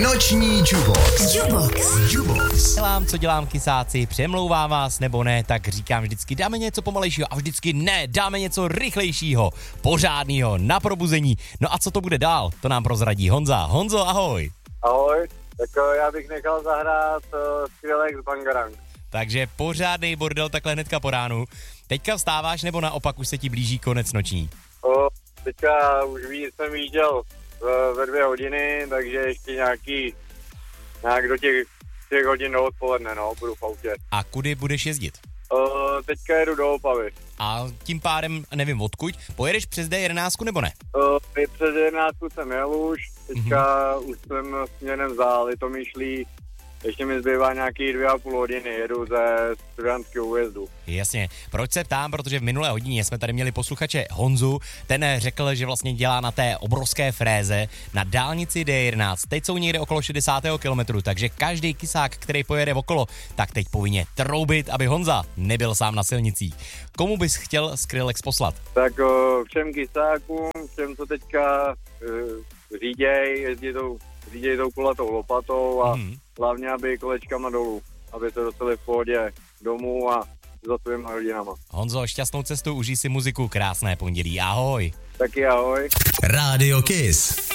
Noční Jubox. Dělám, co dělám, kysáci, přemlouvám vás nebo ne, tak říkám vždycky dáme něco pomalejšího a vždycky ne, dáme něco rychlejšího, pořádného, na probuzení. No a co to bude dál, to nám prozradí Honza. Honzo, ahoj. Ahoj, tak já bych nechal zahrát Skrillex Bangarang. Takže pořádnej bordel takhle hnedka po ránu. Teďka vstáváš nebo naopak už se ti blíží konec noční? Teďka už jsem viděl ve 2 hodiny, takže ještě nějak do těch 3 hodin do odpoledne, budu v autě. A kudy budeš jezdit? Teďka jedu do Opavy. A tím pádem, nevím odkud, pojedeš přes D11 nebo ne? Přes D11 jsem jel už, teďka už jsem směrem za Litomyšlí. Ještě mi zbývá nějaký 2,5 hodiny, jedu ze studentského újezdu. Jasně. Proč se ptám? Protože v minulé hodině jsme tady měli posluchače Honzu, ten řekl, že vlastně dělá na té obrovské fréze na dálnici D11. Teď jsou někde okolo 60. kilometru, takže každý kysák, který pojede okolo, tak teď povinně troubit, aby Honza nebyl sám na silnicích. Komu bys chtěl Skrillex poslat? Tak všem kysákům, všem, co teďka říděj tou kulatou lopatou a hlavně, aby kolečkama dolů, aby se dostali v pohodě domů a za svýma rodinama. Honzo, šťastnou cestu, užij si muziku, krásné pondělí, ahoj. Taky ahoj. Rádio Kiss.